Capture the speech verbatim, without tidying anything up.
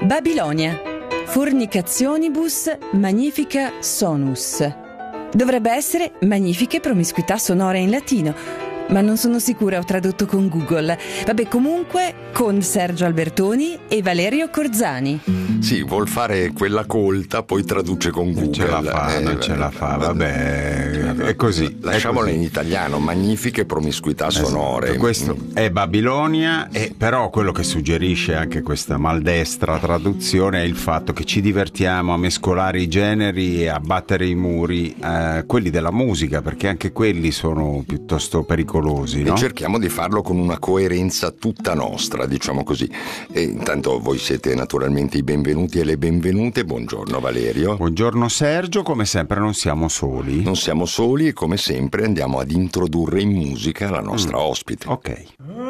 Babilonia. Fornicationibus magnifica sonus. Dovrebbe essere magnifiche promiscuità sonore in latino, ma non sono sicura, ho tradotto con Google. Vabbè, comunque con Sergio Albertoni e Valerio Corzani. Sì, vuol fare quella colta, poi traduce con Google. Non ce la fa, eh, non ce la fa, vabbè, è così. Lasciamola è così. in italiano, magnifiche promiscuità sonore. Esatto, questo è Babilonia, e però quello che suggerisce anche questa maldestra traduzione è il fatto che ci divertiamo a mescolare i generi e a battere i muri, eh, quelli della musica, perché anche quelli sono piuttosto pericolosi, no? E cerchiamo di farlo con una coerenza tutta nostra, diciamo così. E intanto voi siete naturalmente i benvenuti e le benvenute. Buongiorno Valerio. Buongiorno Sergio, come sempre non siamo soli. Non siamo soli e come sempre andiamo ad introdurre in musica la nostra mm. ospite. Ok.